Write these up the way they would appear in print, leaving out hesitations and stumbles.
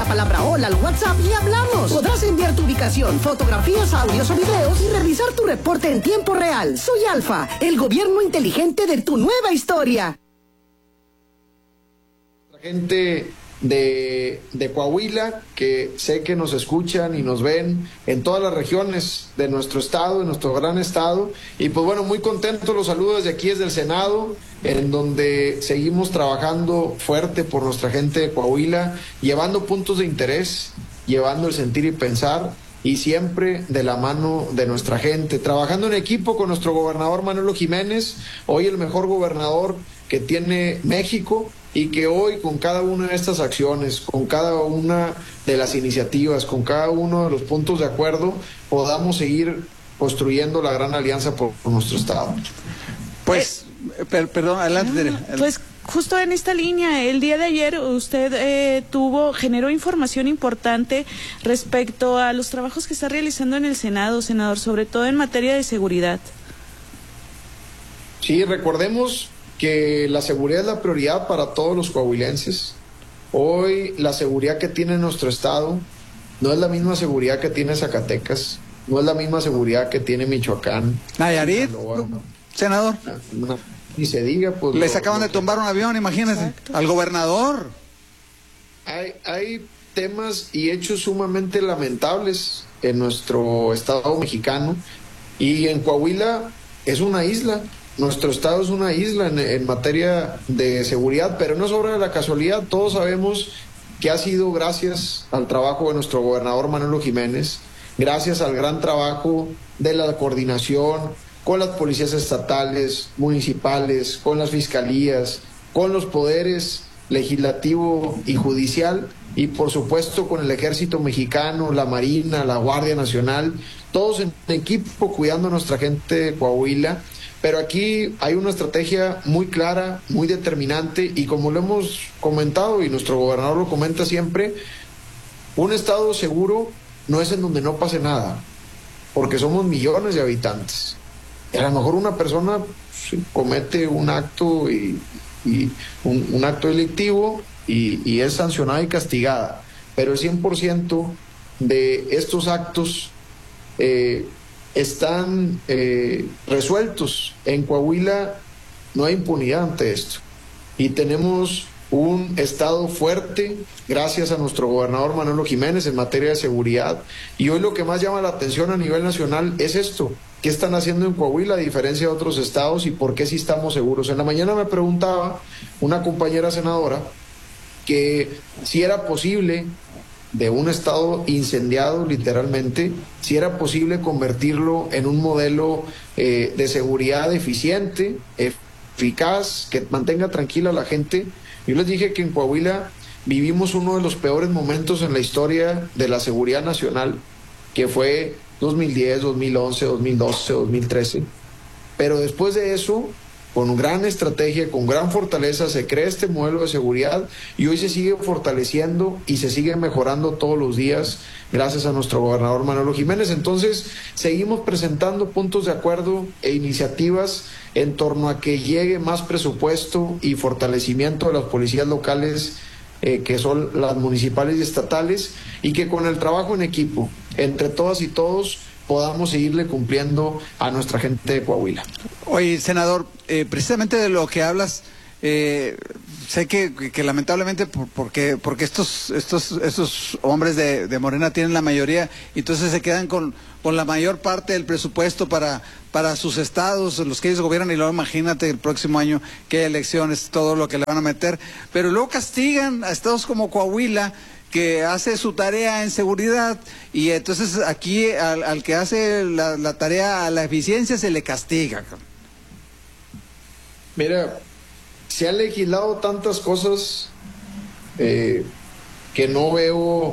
palabra hola al WhatsApp y hablamos. Podrás enviar tu ubicación, fotografías, audios o videos y revisar tu reporte en tiempo real. Soy Alfa, el gobierno inteligente de tu nueva historia. La gente de Coahuila, que sé que nos escuchan y nos ven en todas las regiones de nuestro estado, de nuestro gran estado, y pues bueno, muy contentos, los saludos desde aquí, desde el Senado, en donde seguimos trabajando fuerte por nuestra gente de Coahuila, llevando puntos de interés, llevando el sentir y pensar, y siempre de la mano de nuestra gente, trabajando en equipo con nuestro gobernador Manolo Jiménez, hoy el mejor gobernador que tiene México, y que hoy con cada una de estas acciones, con cada una de las iniciativas, con cada uno de los puntos de acuerdo, podamos seguir construyendo la gran alianza por nuestro estado. Pues, perdón, adelante, Tere. Pues justo en esta línea, el día de ayer usted generó información importante respecto a los trabajos que está realizando en el Senado, senador, sobre todo en materia de seguridad. Sí, recordemos que la seguridad es la prioridad para todos los coahuilenses. Hoy la seguridad que tiene nuestro estado no es la misma seguridad que tiene Zacatecas, no es la misma seguridad que tiene Michoacán. Nayarit, senador. No, ni se diga, pues. Les acaban de tumbar un avión, imagínense, exacto, al gobernador. Hay temas y hechos sumamente lamentables en nuestro estado mexicano, y en Coahuila es una isla. Nuestro estado es una isla en materia de seguridad, pero no es obra de la casualidad. Todos sabemos que ha sido gracias al trabajo de nuestro gobernador Manolo Jiménez, gracias al gran trabajo de la coordinación con las policías estatales, municipales, con las fiscalías, con los poderes legislativo y judicial, y por supuesto con el Ejército Mexicano, la Marina, la Guardia Nacional, todos en equipo cuidando a nuestra gente de Coahuila. Pero aquí hay una estrategia muy clara, muy determinante, y como lo hemos comentado y nuestro gobernador lo comenta siempre, un estado seguro no es en donde no pase nada, porque somos millones de habitantes. Y a lo mejor una persona comete un acto un acto delictivo y es sancionada y castigada, pero el 100% de estos actos están resueltos. En Coahuila no hay impunidad ante esto, y tenemos un estado fuerte gracias a nuestro gobernador Manolo Jiménez en materia de seguridad. Y hoy lo que más llama la atención a nivel nacional es esto: ¿qué están haciendo en Coahuila a diferencia de otros estados y por qué sí estamos seguros? En la mañana me preguntaba una compañera senadora que si era posible, de un estado incendiado literalmente, si era posible convertirlo en un modelo de seguridad eficiente, eficaz, que mantenga tranquila a la gente. Yo les dije que en Coahuila vivimos uno de los peores momentos en la historia de la seguridad nacional, que fue 2010, 2011, 2012, 2013. Pero después de eso, con gran estrategia, con gran fortaleza, se crea este modelo de seguridad, y hoy se sigue fortaleciendo y se sigue mejorando todos los días gracias a nuestro gobernador Manolo Jiménez. Entonces, seguimos presentando puntos de acuerdo e iniciativas en torno a que llegue más presupuesto y fortalecimiento de las policías locales, que son las municipales y estatales, y que con el trabajo en equipo, entre todas y todos, podamos seguirle cumpliendo a nuestra gente de Coahuila. Oye, senador, precisamente de lo que hablas, sé que lamentablemente porque estos hombres de Morena tienen la mayoría, entonces se quedan con la mayor parte del presupuesto para sus estados, los que ellos gobiernan, y luego imagínate el próximo año qué elecciones, todo lo que le van a meter, pero luego castigan a estados como Coahuila, que hace su tarea en seguridad, y entonces aquí al que hace la tarea a la eficiencia se le castiga. Mira, se han legislado tantas cosas que no veo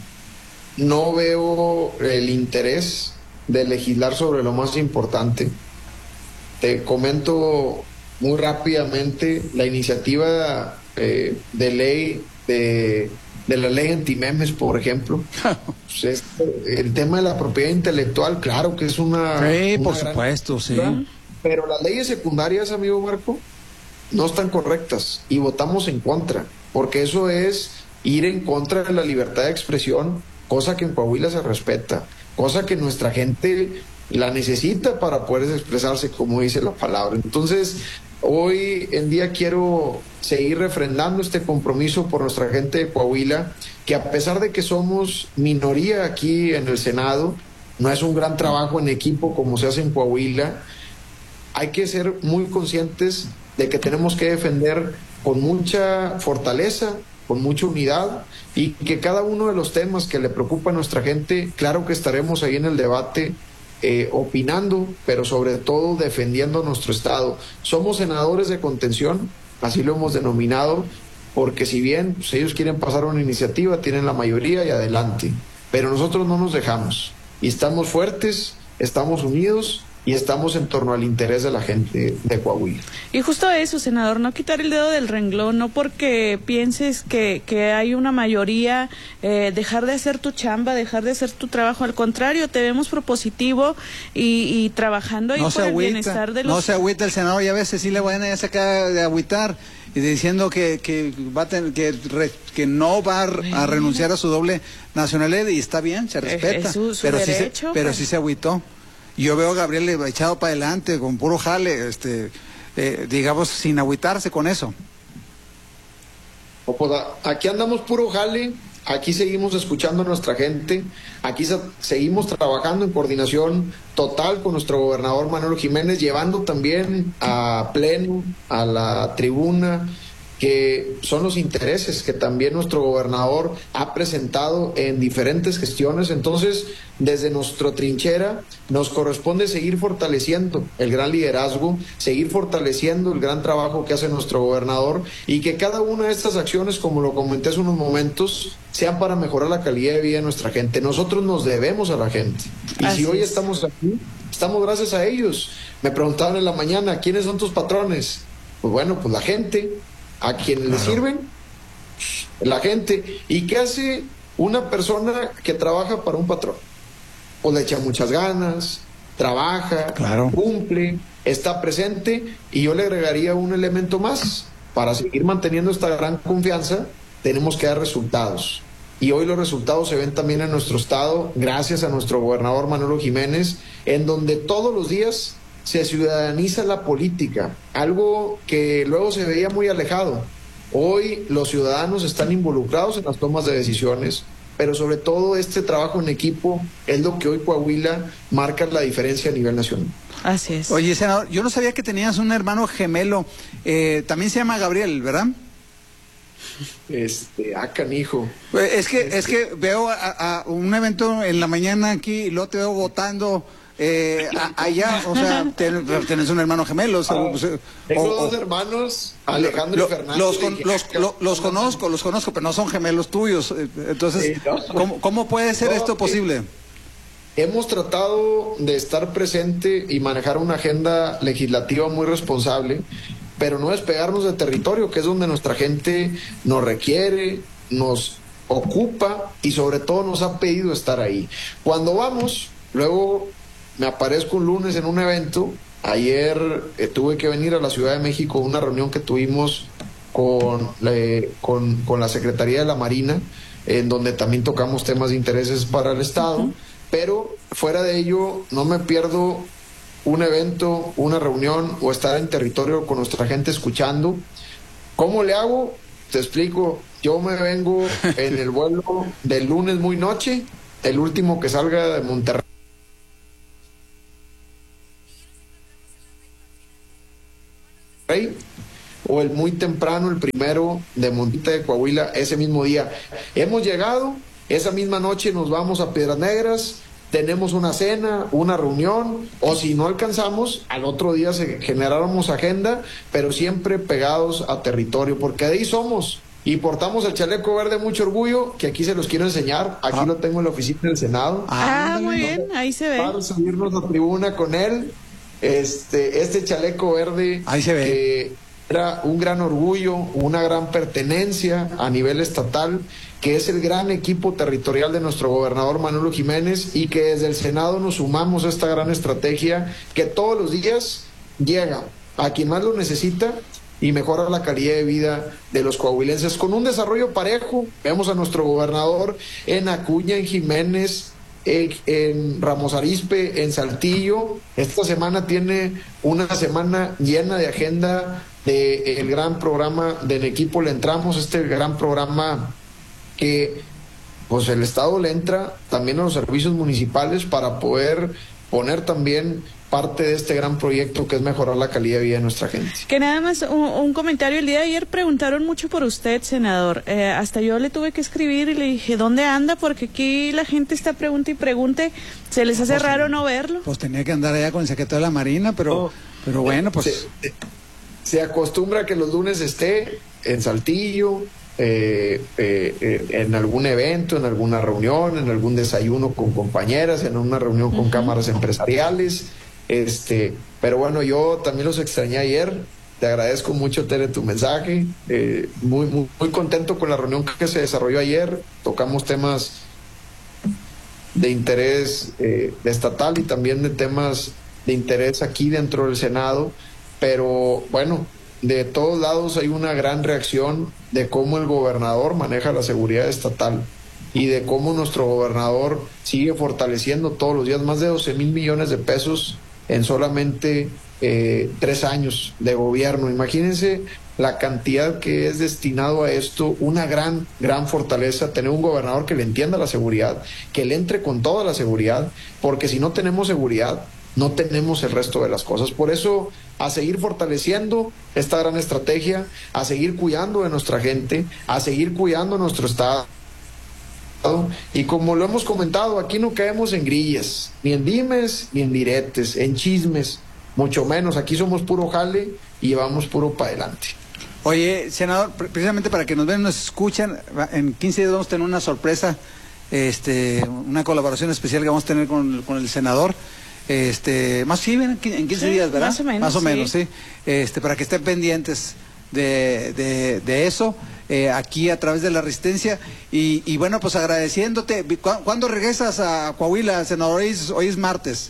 el interés de legislar sobre lo más importante. Te comento muy rápidamente la iniciativa de ley de la ley antimemes, por ejemplo. Pues el tema de la propiedad intelectual, claro que es una... Sí, por supuesto, sí. Pero las leyes secundarias, amigo Marco, no están correctas, y votamos en contra, porque eso es ir en contra de la libertad de expresión, cosa que en Coahuila se respeta, cosa que nuestra gente la necesita para poder expresarse, como dice la palabra. Entonces, hoy en día quiero seguir refrendando este compromiso por nuestra gente de Coahuila, que a pesar de que somos minoría aquí en el Senado, no es un gran trabajo en equipo como se hace en Coahuila. Hay que ser muy conscientes de que tenemos que defender con mucha fortaleza, con mucha unidad, y que cada uno de los temas que le preocupa a nuestra gente, claro que estaremos ahí en el debate, opinando, pero sobre todo defendiendo nuestro Estado. Somos senadores de contención, así lo hemos denominado, porque si bien pues, ellos quieren pasar una iniciativa, tienen la mayoría y adelante, pero nosotros no nos dejamos, y estamos fuertes, estamos unidos, y estamos en torno al interés de la gente de Coahuila. Y justo eso, senador, no quitar el dedo del renglón, no porque pienses que hay una mayoría, dejar de hacer tu chamba, dejar de hacer tu trabajo. Al contrario, te vemos propositivo y trabajando ahí por el bienestar de los... No se agüita el senador, ya ves, Cecilia Buena ya se acaba de agüitar y diciendo que va a tener, que no va a renunciar a su doble nacionalidad, y está bien, se respeta, es su pero derecho, pero sí se agüitó. Yo veo a Gabriel echado para adelante, con puro jale, digamos, sin agüitarse con eso. Aquí andamos puro jale, aquí seguimos escuchando a nuestra gente, aquí seguimos trabajando en coordinación total con nuestro gobernador Manuel Jiménez, llevando también a pleno, a la tribuna, que son los intereses que también nuestro gobernador ha presentado en diferentes gestiones. Entonces, desde nuestra trinchera nos corresponde seguir fortaleciendo el gran liderazgo, seguir fortaleciendo el gran trabajo que hace nuestro gobernador, y que cada una de estas acciones, como lo comenté hace unos momentos, sean para mejorar la calidad de vida de nuestra gente. Nosotros nos debemos a la gente, y así si hoy es. estamos aquí, estamos gracias a ellos. Me preguntaban en la mañana, ¿quiénes son tus patrones? Pues bueno, pues la gente. ¿A quienes le sirven? La gente. ¿Y qué hace una persona que trabaja para un patrón? Pues le echa muchas ganas, trabaja, cumple, está presente, y yo le agregaría un elemento más. Para seguir manteniendo esta gran confianza, tenemos que dar resultados. Y hoy los resultados se ven también en nuestro estado, gracias a nuestro gobernador Manuel Jiménez, en donde todos los días se ciudadaniza la política, algo que luego se veía muy alejado. Hoy los ciudadanos están involucrados en las tomas de decisiones, pero sobre todo este trabajo en equipo es lo que hoy Coahuila marca la diferencia a nivel nacional. Así es. Oye, senador, yo no sabía que tenías un hermano gemelo, también se llama Gabriel, ¿verdad? Canijo. Es que veo a un evento en la mañana aquí y luego te veo votando allá, o sea, tienes un hermano gemelo. Tengo dos hermanos, Alejandro y Fernando. Los conozco, pero no son gemelos tuyos. Entonces, ¿cómo puede ser esto posible? Hemos tratado de estar presente y manejar una agenda legislativa muy responsable, pero no despegarnos de territorio, que es donde nuestra gente nos requiere, nos ocupa y sobre todo nos ha pedido estar ahí. Cuando vamos, luego me aparezco un lunes en un evento. Ayer tuve que venir a la Ciudad de México a una reunión que tuvimos con la Secretaría de la Marina, en donde también tocamos temas de intereses para el Estado, pero fuera de ello no me pierdo un evento, una reunión o estar en territorio con nuestra gente escuchando. ¿Cómo le hago? Te explico. Yo me vengo en el vuelo del lunes muy noche, el último que salga de Monterrey, o el muy temprano, el primero de Montita de Coahuila, ese mismo día. Hemos llegado, esa misma noche nos vamos a Piedras Negras, tenemos una cena, una reunión, o si no alcanzamos, al otro día generáramos agenda, pero siempre pegados a territorio, porque de ahí somos, y portamos el chaleco verde mucho orgullo, que aquí se los quiero enseñar, aquí lo tengo en la oficina del Senado. Muy bien, ahí se ve. Para subirnos a tribuna con él, este chaleco verde, ahí se ve. Que era un gran orgullo, una gran pertenencia a nivel estatal, que es el gran equipo territorial de nuestro gobernador Manuel Jiménez, y que desde el Senado nos sumamos a esta gran estrategia que todos los días llega a quien más lo necesita, y mejora la calidad de vida de los coahuilenses con un desarrollo parejo. Vemos a nuestro gobernador en Acuña, en Jiménez, en Ramos Arizpe, en Saltillo. Esta semana tiene una semana llena de agenda del gran programa de En Equipo Le Entramos, este gran programa que pues el Estado le entra también a los servicios municipales para poder poner también parte de este gran proyecto que es mejorar la calidad de vida de nuestra gente. Que nada más un comentario. El día de ayer preguntaron mucho por usted, senador. Hasta yo le tuve que escribir y le dije, ¿dónde anda? Porque aquí la gente está pregunte y pregunte. ¿Se les hace raro no verlo? Pues tenía que andar allá con el secretario de la Marina, pero bueno, pues... Se acostumbra que los lunes esté en Saltillo, en algún evento, en alguna reunión, en algún desayuno con compañeras, en una reunión con cámaras empresariales. Pero bueno, yo también los extrañé ayer. Te agradezco mucho, Tere, tu mensaje. Muy contento con la reunión que se desarrolló ayer. Tocamos temas de interés estatal y también de temas de interés aquí dentro del Senado. Pero bueno, de todos lados hay una gran reacción de cómo el gobernador maneja la seguridad estatal y de cómo nuestro gobernador sigue fortaleciendo todos los días más de 12,000 millones de pesos en solamente 3 años de gobierno. Imagínense la cantidad que es destinado a esto, una gran fortaleza, tener un gobernador que le entienda la seguridad, que le entre con toda la seguridad, porque si no tenemos seguridad, no tenemos el resto de las cosas. Por eso, a seguir fortaleciendo esta gran estrategia, a seguir cuidando de nuestra gente, a seguir cuidando nuestro Estado. Y como lo hemos comentado, aquí no caemos en grillas, ni en dimes, ni en diretes, en chismes, mucho menos. Aquí somos puro jale y llevamos puro para adelante. Oye, senador, precisamente para que nos vean, nos escuchan, en 15 días vamos a tener una sorpresa, una colaboración especial que vamos a tener con el senador. Más sí, en 15 días, ¿verdad? Más o menos, sí. Para que estén pendientes de eso, aquí a través de La Resistencia. Y bueno, pues agradeciéndote. ¿Cuándo regresas a Coahuila, senador? Hoy es martes.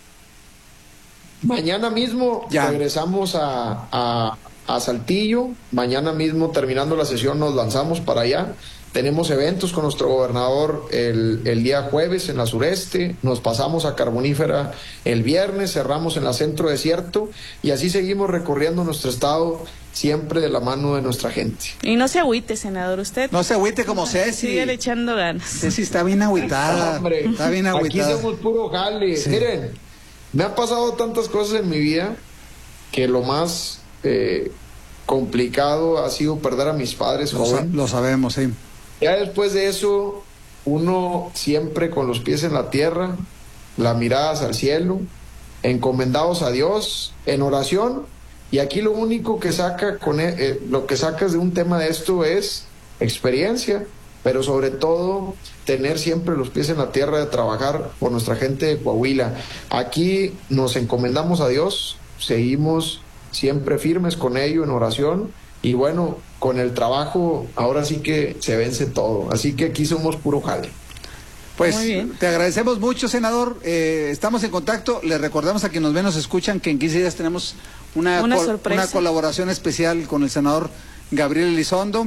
Mañana mismo regresamos a Saltillo. Mañana mismo, terminando la sesión, nos lanzamos para allá. Tenemos eventos con nuestro gobernador el día jueves en la sureste, nos pasamos a Carbonífera el viernes, cerramos en la Centro Desierto y así seguimos recorriendo nuestro estado siempre de la mano de nuestra gente. Y no se agüite, senador, usted. No se agüite como Ceci. Sigue le echando ganas. Ceci está bien agüitada. Hombre, está bien agüitada. Aquí somos puro jale. Sí. Miren, me han pasado tantas cosas en mi vida que lo más complicado ha sido perder a mis padres joven. Lo sabemos, sí. Ya después de eso, uno siempre con los pies en la tierra, las miradas al cielo, encomendados a Dios, en oración, y aquí lo único que saca lo que sacas de un tema de esto es experiencia, pero sobre todo tener siempre los pies en la tierra de trabajar por nuestra gente de Coahuila. Aquí nos encomendamos a Dios, seguimos siempre firmes con ello en oración, y bueno, con el trabajo ahora sí que se vence todo, así que aquí somos puro jale. Pues te agradecemos mucho, senador, estamos en contacto, le recordamos a quienes nos ven, nos escuchan, que en 15 días tenemos una colaboración especial con el senador Gabriel Elizondo,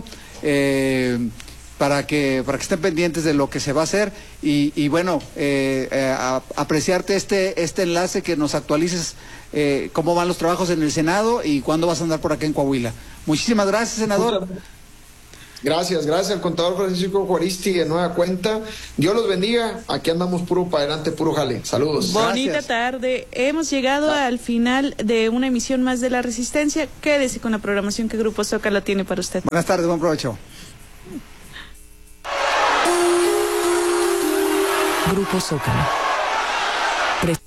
para que estén pendientes de lo que se va a hacer y bueno, apreciarte este enlace, que nos actualices cómo van los trabajos en el Senado y cuándo vas a andar por acá en Coahuila. Muchísimas gracias, senador. Gracias al contador Francisco Juaristi de nueva cuenta. Dios los bendiga. Aquí andamos puro para adelante, puro jale. Saludos. Bonita tarde. Hemos llegado al final de una emisión más de La Resistencia. Quédese con la programación que Grupo Zócalo tiene para usted. Buenas tardes, buen provecho. Grupo Zócalo.